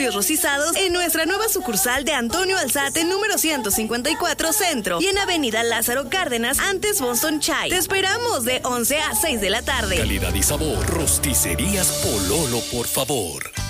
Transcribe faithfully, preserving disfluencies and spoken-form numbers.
pollos rostizados en nuestra nueva sucursal de Antonio Alzate, número ciento cincuenta y cuatro Centro, y en Avenida Lázaro Cárdenas, antes Boston Chai. Te esperamos de once a seis de la tarde. Calidad y sabor. Rosticerías Pololo, por favor.